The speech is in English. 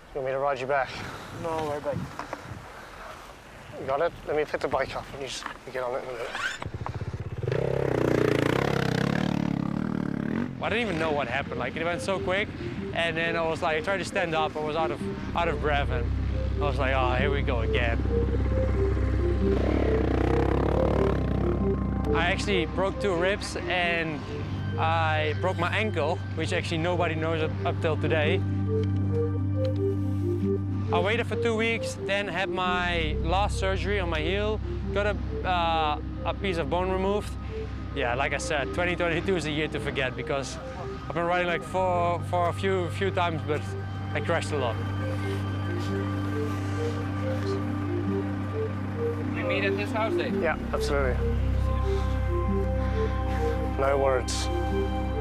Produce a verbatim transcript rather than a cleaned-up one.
You want me to ride you back? No, right back. You got it? Let me pick the bike up and you just you get on it in a minute. I didn't even know what happened. Like, it went so quick, and then I was like, I tried to stand up, I was out of out of breath, and I was like, oh, here we go again. I actually broke two ribs, and I broke my ankle, which actually nobody knows up, up till today. I waited for two weeks, then had my last surgery on my heel, got a, uh, a piece of bone removed. Yeah, like I said, twenty twenty-two is a year to forget because I've been riding like for, for a few, few times, but I crashed a lot. We meet at this house, Dave? Yeah, absolutely. No words.